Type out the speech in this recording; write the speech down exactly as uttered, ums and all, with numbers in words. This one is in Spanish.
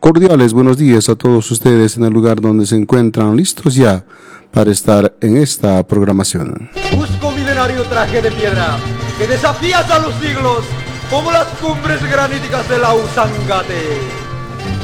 Cordiales buenos días a todos ustedes en el lugar donde se encuentran, listos ya para estar en esta programación. Busco milenario traje de piedra que desafías a los siglos como las cumbres graníticas de la Usangate.